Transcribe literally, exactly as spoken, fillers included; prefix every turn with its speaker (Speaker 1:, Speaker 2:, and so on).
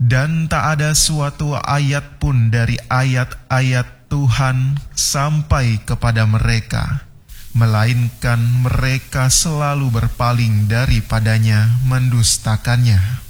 Speaker 1: Dan tak ada suatu ayat pun dari ayat-ayat Tuhan sampai kepada mereka, melainkan mereka selalu berpaling daripadanya, mendustakannya.